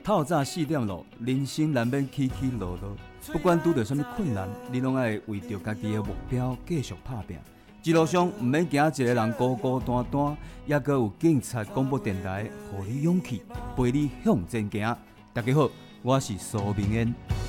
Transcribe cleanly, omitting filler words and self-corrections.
透早4点咯，人生难免起起落落，不管拄到什么困难，你拢爱为着家己的目标继续打拼。一路上唔免惊一个人孤孤单单，也阁有警察广播电台，予你勇气，陪你向前行。大家好，我是苏明恩。